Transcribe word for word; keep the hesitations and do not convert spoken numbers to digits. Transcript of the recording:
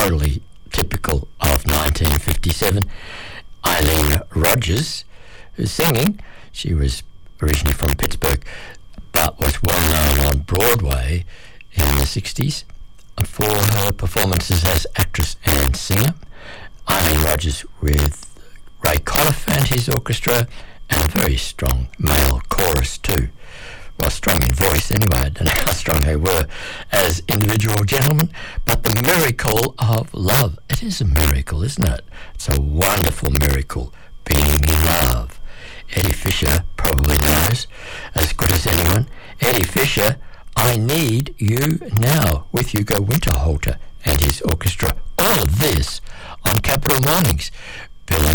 totally typical of nineteen fifty-seven. Eileen Rogers, who's singing. She was originally from Pittsburgh, but was well known on Broadway in the sixties for her performances as actress and singer. Eileen Rogers with Ray Conniff and his orchestra, and a very strong male chorus too. Well, strong in voice anyway. I don't know how strong they were as individual gentlemen, but the miracle of love. It is a miracle, isn't it? It's a wonderful miracle, being in love. Eddie Fisher probably knows as good as anyone. Eddie Fisher, I Need You Now, with Hugo Winterhalter and his orchestra. All of this on Capital Mornings. Bill